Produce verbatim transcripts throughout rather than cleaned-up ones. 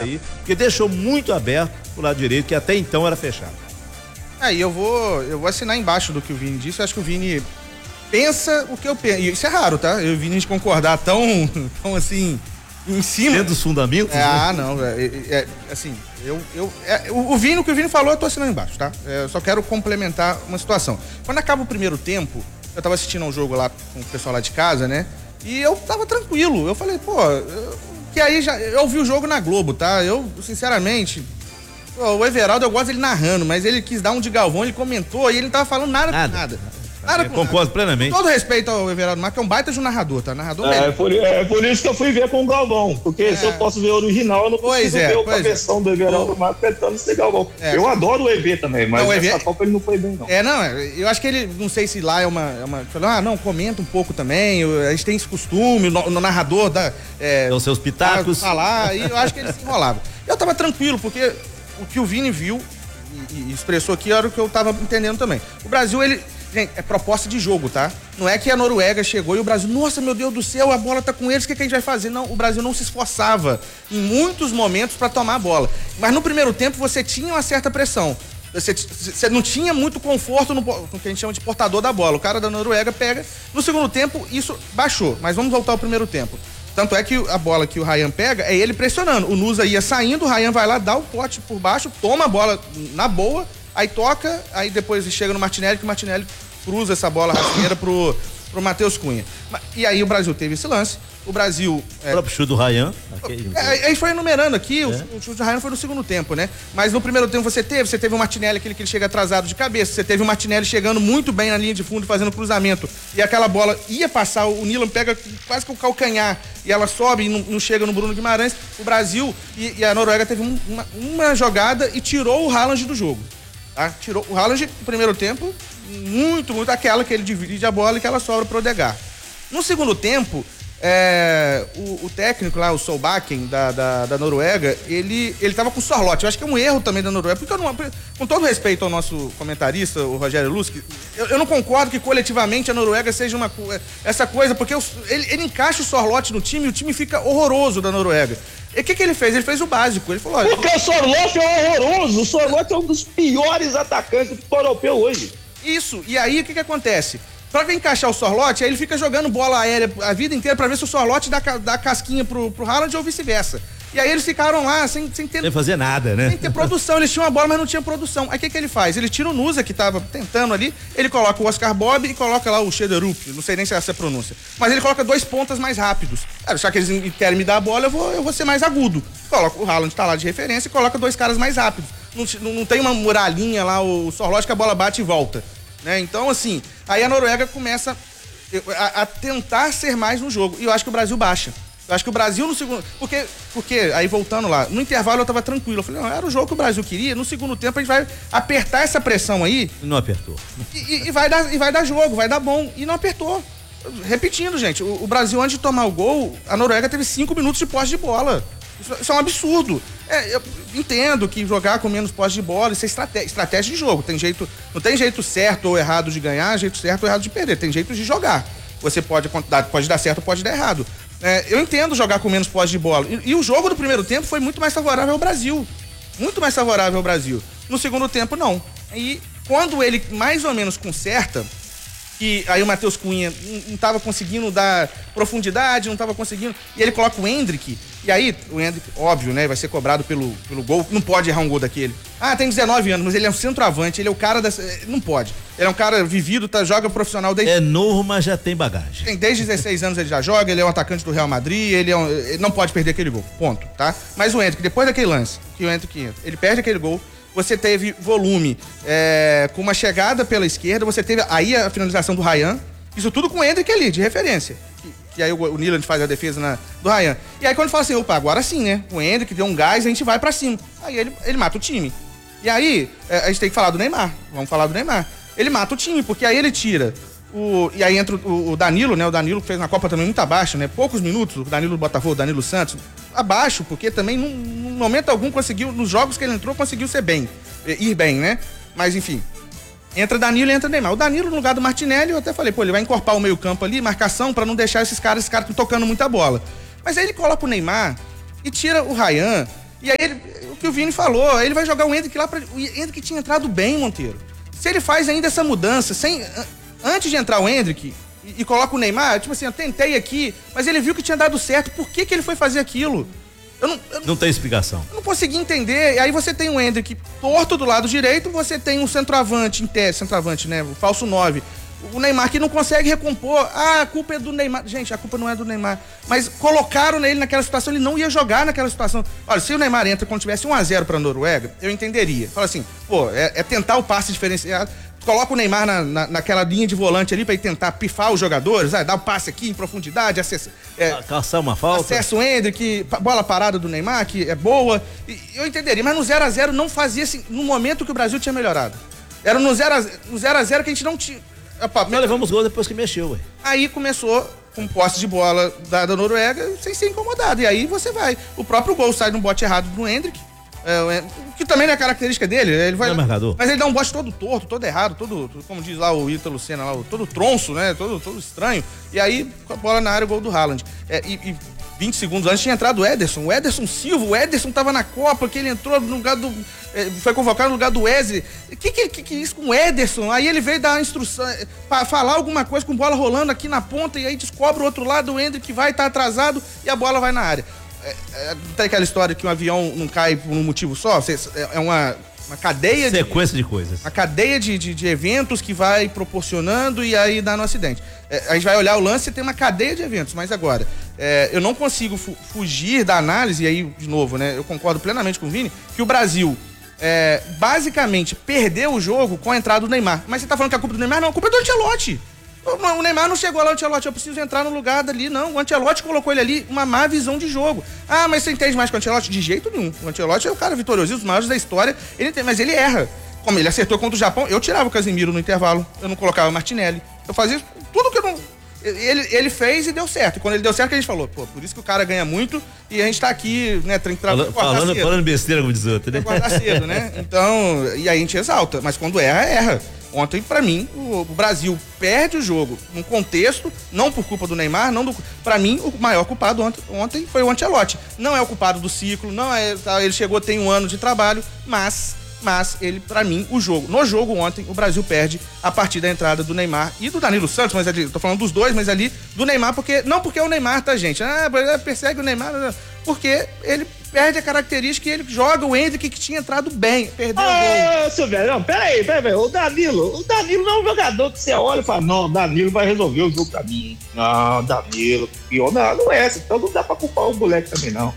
aí, porque deixou muito aberto o lado direito, que até então era fechado. Aí eu vou, eu vou assinar embaixo do que o Vini disse. Eu acho que o Vini pensa o que eu penso. E isso é raro, tá? Eu e o Vini a gente concordar tão, tão assim, em cima. Dentro dos fundamentos? É, né? Ah, não. É, é, é, assim, eu. eu é, o, o Vini, o que o Vini falou, eu tô assinando embaixo, tá? É, eu só quero complementar uma situação. Quando acaba o primeiro tempo, eu tava assistindo um jogo lá com o pessoal lá de casa, né? E eu tava tranquilo. Eu falei, pô, eu, que aí já. Eu ouvi o jogo na Globo, tá? Eu, sinceramente. O Everaldo, eu gosto dele narrando, mas ele quis dar um de Galvão, ele comentou e ele não tava falando nada Nada. com nada. nada Eu com concordo nada. plenamente. Com todo respeito ao Everaldo Marques, que é um baita de um narrador, tá? Narrador É mesmo. por, é por isso que eu fui ver com o Galvão, porque É. se eu posso ver o original, eu não Pois consigo é, ver pois a é. versão do Everaldo Marques tentando ser Galvão. É. Eu adoro o E V também, mas Não, o E V nessa Copa ele não foi bem, não. É, não, eu acho que ele, não sei se lá é uma, é uma falou, ah, não, comenta um pouco também, eu- a gente tem esse costume, no, no narrador da... É, Dão seus pitacos. falar, e eu acho que ele se enrolava. Eu tava tranquilo, porque o que o Vini viu e, e expressou aqui era o que eu tava entendendo também. O Brasil, ele, gente, é proposta de jogo, tá? Não é que a Noruega chegou e o Brasil, nossa, meu Deus do céu, a bola tá com eles, o que, que a gente vai fazer? Não, o Brasil não se esforçava em muitos momentos pra tomar a bola. Mas no primeiro tempo você tinha uma certa pressão. Você, você não tinha muito conforto no, no que a gente chama de portador da bola. O cara da Noruega pega. No segundo tempo, isso baixou. Mas vamos voltar ao primeiro tempo. Tanto é que a bola que o Ryan pega é ele pressionando. O Nusa ia saindo, o Ryan vai lá, dá o pote por baixo, toma a bola na boa, aí toca, aí depois chega no Martinelli, que o Martinelli cruza essa bola rasteira pro, pro Matheus Cunha. E aí o Brasil teve esse lance. O Brasil. O próprio chute do Ryan. aquele- É, a gente foi enumerando aqui, o, É. o chute do Ryan foi no segundo tempo, né? Mas no primeiro tempo você teve, você teve o Martinelli, aquele que ele chega atrasado de cabeça, você teve o Martinelli chegando muito bem na linha de fundo, fazendo cruzamento, e aquela bola ia passar, o Nilan pega quase que o calcanhar, e ela sobe e não, não chega no Bruno Guimarães. O Brasil e, e a Noruega teve um- uma, uma jogada e tirou o Haaland do jogo, tá? Tirou o Haaland no primeiro tempo, muito, muito, aquela que ele divide a bola e que ela sobra pro Odegaard. No segundo tempo, é, o, o técnico lá, o Solbakken, da, da, da Noruega, ele, ele tava com sorlote. Eu acho que é um erro também da Noruega, porque eu não, com todo respeito ao nosso comentarista, o Rogério Lusk, eu, eu não concordo que coletivamente a Noruega seja uma, essa coisa, porque o- ele, ele encaixa o sorlote no time e o time fica horroroso da Noruega. E o que, que ele fez? Ele fez o básico. Ele falou: olha, Porque o Sorloth é horroroso. O Sorloth é um dos piores atacantes do futebol europeu hoje. isso. E aí o que, que acontece? Pra encaixar o Sorlote, aí ele fica jogando bola aérea a vida inteira pra ver se o Sorlote dá, ca- dá casquinha pro, pro Haaland ou vice-versa. E aí eles ficaram lá sem, sem ter. Sem fazer nada, né? Sem ter produção, eles tinham a bola, mas não tinha produção. Aí o que, que ele faz? Ele tira o Nusa, que tava tentando ali, ele coloca o Oscar Bob e coloca lá o Shederup, não sei nem se é essa a pronúncia. Mas ele coloca dois pontas mais rápidos. Ah, já que eles querem me dar a bola, eu vou, eu vou ser mais agudo. Coloca o Haaland, tá lá de referência, e coloca dois caras mais rápidos. Não, não, não tem uma muralhinha lá, o Sorlote, que a bola bate e volta. Né? Então, assim, aí a Noruega começa a, a tentar ser mais no jogo. E eu acho que o Brasil baixa. Eu acho que o Brasil no segundo. Porque, porque aí voltando lá, no intervalo eu tava tranquilo. Eu falei, não, era o jogo que o Brasil queria. No segundo tempo a gente vai apertar essa pressão aí Não apertou. e, e- e vai, dar, e vai dar jogo, vai dar bom. E não apertou. Repetindo, gente, o, o Brasil, antes de tomar o gol, a Noruega teve cinco minutos de posse de bola. Isso, isso é um absurdo. É, eu entendo que jogar com menos posse de bola, isso é estratégia, estratégia de jogo. Tem jeito, não tem jeito certo ou errado de ganhar, jeito certo ou errado de perder. Tem jeito de jogar. Você pode, pode dar certo ou pode dar errado. É, eu entendo jogar com menos posse de bola. E, e o jogo do primeiro tempo foi muito mais favorável ao Brasil. Muito mais favorável ao Brasil. No segundo tempo, não. E quando ele mais ou menos conserta, que aí o Matheus Cunha não estava conseguindo dar profundidade, não estava conseguindo. E ele coloca o Endrick. E aí, o Endrick, óbvio, né? Vai ser cobrado pelo, pelo gol. Não pode errar um gol daquele. Ah, tem dezenove anos, mas ele é um centroavante, ele é o cara da. Não pode. Ele é um cara vivido, tá, joga profissional desde. É novo, mas já tem bagagem. Tem desde dezesseis anos ele já joga, ele é um atacante do Real Madrid, ele, é um, ele não pode perder aquele gol. Ponto, tá? Mas o Endrick, depois daquele lance, que o Endrick entra, ele perde aquele gol. Você teve volume é, com uma chegada pela esquerda, você teve aí a finalização do Ryan, isso tudo com o Endrick ali, de referência. Que, que aí o, o Nilan faz a defesa na, do Ryan. E aí quando fala assim, opa, agora sim, né? O Endrick deu um gás, a gente vai pra cima. Aí ele, ele mata o time. E aí, é, a gente tem que falar do Neymar. Vamos falar do Neymar. Ele mata o time, porque aí ele tira o... E aí entra o, o Danilo, né? O Danilo que fez na Copa também muito abaixo, né? Poucos minutos, o Danilo do Botafogo, o Danilo Santos, abaixo, porque também, num, num momento algum, conseguiu, nos jogos que ele entrou, conseguiu ser bem, ir bem, né? Mas, enfim, entra Danilo e entra Neymar. O Danilo, no lugar do Martinelli, eu até falei, pô, ele vai encorpar o meio campo ali, marcação, pra não deixar esses caras, esses caras tocando muita bola. Mas aí ele coloca o Neymar e tira o Ryan, E aí, ele, o que o Vini falou, ele vai jogar o Endrick lá pra... O Endrick tinha entrado bem, Monteiro. Se ele faz ainda essa mudança, sem, antes de entrar o Endrick e, e coloca o Neymar, tipo assim, eu tentei aqui, mas ele viu que tinha dado certo, por que que ele foi fazer aquilo? Eu não, eu não tem explicação. Eu não consegui entender. E aí você tem o Endrick torto do lado direito, você tem um centroavante, em tese, centroavante, né? O falso nove. O Neymar que não consegue recompor. Ah, a culpa é do Neymar. Gente, a culpa não é do Neymar. Mas colocaram ele naquela situação, ele não ia jogar naquela situação. Olha, se o Neymar entra quando tivesse um a zero pra Noruega, eu entenderia. Fala assim, pô, é, é tentar o passe diferenciado. Coloca o Neymar na, na, naquela linha de volante ali pra ir tentar pifar os jogadores, ah, dar o passe aqui em profundidade, acessa, é, caçar uma falta. Acessa o Endrick, bola parada do Neymar, que é boa. E, eu entenderia, mas no zero a zero não fazia assim, no momento que o Brasil tinha melhorado. Era no zero a zero que a gente não tinha. Opa, nós levamos gol depois que mexeu, ué. Aí começou com posse de bola da, da Noruega sem ser incomodado. E aí você vai. O próprio gol sai num bote errado do Endrick. É, que também não é característica dele, ele vai, não é marcador. Mas ele dá um bote todo torto, todo errado, todo, como diz lá o Ítalo Senna, lá, todo tronço, né? Todo, todo estranho. E aí, com a bola na área, o gol do Haaland. É, e, e vinte segundos antes tinha entrado o Ederson, o Ederson Silva, o Ederson tava na Copa, que ele entrou no lugar do. É, foi convocado no lugar do Wesley. O que, que, que, que é isso com o Ederson? Aí ele veio dar a instrução, pra falar alguma coisa com bola rolando aqui na ponta, e aí descobre o outro lado, o Endrick vai estar tá atrasado e a bola vai na área. É, é, não tem aquela história que um avião não cai por um motivo só? É uma, uma cadeia sequência de, de coisas. Uma cadeia de, de, de eventos que vai proporcionando e aí dá no acidente. É, a gente vai olhar o lance e tem uma cadeia de eventos, mas agora, é, eu não consigo fu- fugir da análise, e aí, de novo, né, eu concordo plenamente com o Vini, que o Brasil é, basicamente perdeu o jogo com a entrada do Neymar. Mas você tá falando que a culpa do Neymar? Não, a culpa é do Ancelotti. O Neymar não chegou lá, o Ancelotti, eu preciso entrar no lugar dali, não. O Ancelotti colocou ele ali, uma má visão de jogo. Ah, mas você entende mais que o Ancelotti? De jeito nenhum. O Ancelotti é o cara vitorioso, um dos maiores da história, ele tem, mas ele erra. Como ele acertou contra o Japão, eu tirava o Casemiro no intervalo, eu não colocava o Martinelli. Eu fazia tudo que eu não... Ele, ele fez e deu certo. E quando ele deu certo, a gente falou, pô, por isso que o cara ganha muito e a gente tá aqui, né, tem que tra- Fala, falando, cedo. falando besteira, como diz outro, né? Acordar cedo, né? Então, e aí a gente exalta, mas quando erra, erra. Ontem, pra mim, o, o Brasil perde o jogo num contexto, não por culpa do Neymar, não do, pra mim, o maior culpado ontem, ontem foi o Ancelotti. Não é o culpado do ciclo, não é, tá, ele chegou, tem um ano de trabalho, mas, mas ele, pra mim, o jogo, no jogo ontem, o Brasil perde a partir da entrada do Neymar e do Danilo Santos, mas ali, tô falando dos dois, mas ali do Neymar, porque, não porque é o Neymar, tá, gente? Ah, persegue o Neymar, não, não, porque ele perde a característica e ele joga o Endrick que tinha entrado bem, perdeu ah, o gol. Silvério, não, peraí, peraí, o Danilo, o Danilo não é um jogador que você olha e fala, não, o Danilo vai resolver o jogo pra mim. Não, Danilo, pior, não, não é essa, então não dá pra culpar o moleque também, não.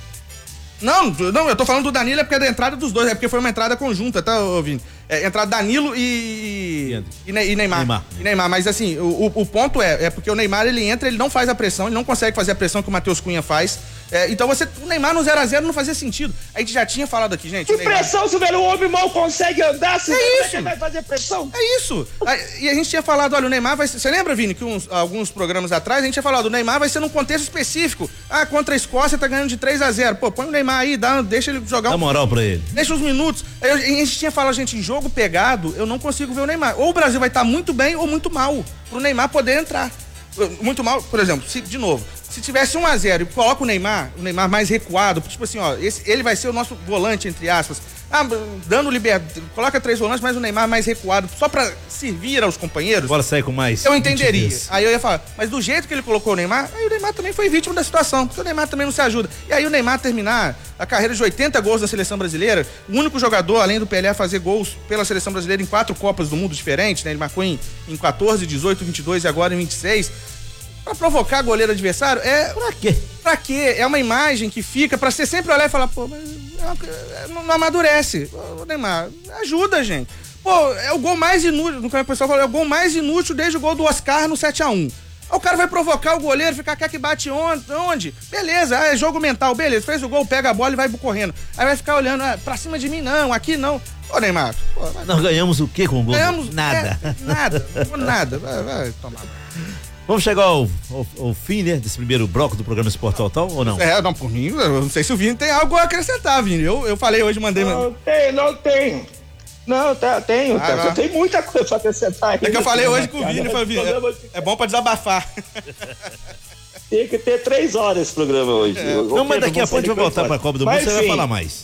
Não, não, eu tô falando do Danilo é porque é da entrada dos dois, é porque foi uma entrada conjunta, tá, Vini? É, entrada Danilo e, e, e Neymar. Neymar. E Neymar, mas assim, o, o ponto é, é porque o Neymar, ele entra, ele não faz a pressão, ele não consegue fazer a pressão que o Matheus Cunha faz. É, então você, o Neymar no zero a zero não fazia sentido. A gente já tinha falado aqui, gente. Que Neymar... pressão, se o homem mal consegue andar, se é isso. vai fazer pressão? É isso. E a gente tinha falado, olha, o Neymar vai ser... Você lembra, Vini, que uns, alguns programas atrás a gente tinha falado, o Neymar vai ser num contexto específico. Ah, contra a Escócia tá ganhando de três a zero. Pô, põe o Neymar aí, dá, deixa ele jogar. Dá um... moral pra ele. Deixa uns minutos. Aí a gente tinha falado, gente, em jogo pegado, eu não consigo ver o Neymar. Ou o Brasil vai estar tá muito bem ou muito mal pro Neymar poder entrar. Muito mal, por exemplo, se, de novo, se tivesse um a zero e coloca o Neymar, o Neymar mais recuado, tipo assim, ó, esse, ele vai ser o nosso volante, entre aspas, ah, dando liberdade, coloca três volantes, mas o Neymar mais recuado, só pra servir aos companheiros. Bora sair com mais. Eu entenderia. Aí eu ia falar, mas do jeito que ele colocou o Neymar, aí o Neymar também foi vítima da situação, porque o Neymar também não se ajuda. E aí o Neymar terminar a carreira de oitenta gols na seleção brasileira, o único jogador, além do Pelé, a fazer gols pela seleção brasileira em quatro Copas do Mundo diferentes, né? Ele marcou em, em quatorze, dezoito, vinte e dois e agora em vinte e seis. Pra provocar goleiro adversário, é... Pra quê? Pra quê? É uma imagem que fica pra você sempre olhar e falar, pô, mas não, não amadurece. Ô, Neymar, ajuda, gente. Pô, é o gol mais inútil, no que o pessoal falou, é o gol mais inútil desde o gol do Oscar no sete a um. O cara vai provocar o goleiro, ficar quer que bate onde? onde? Beleza, é jogo mental, beleza. Fez o gol, pega a bola e vai correndo. Aí vai ficar olhando, ah, pra cima de mim não, aqui não. Ô, Neymar. Pô, vai... Nós ganhamos o quê com o gol? Ganhamos nada. É, nada, nada. Vai, vai tomar. Vamos chegar ao, ao, ao fim, né, desse primeiro bloco do programa Esporte Total, ou não? É, não, por mim, eu não sei se o Vini tem algo a acrescentar, Vini. Eu, eu falei hoje, mandei... Não tem, não tem. Não, tá, tenho, ah, tá. Tem muita coisa pra acrescentar aí. É que eu falei hoje com o Vini, foi, Vini, é, é bom pra desabafar. Tinha que ter três horas esse programa hoje. É. Não, mas daqui a pouco a gente vai voltar pra Copa do Mundo, você vai falar mais.